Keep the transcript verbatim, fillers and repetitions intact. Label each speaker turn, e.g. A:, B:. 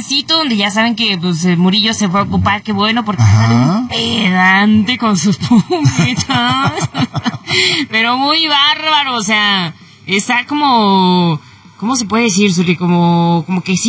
A: chismecito donde ya saben que pues Murillo se fue a ocupar, qué bueno, porque está pedante con sus pumitas. Pero muy bárbaro, o sea, está como, ¿cómo se puede decir, Suri? Como, como que sí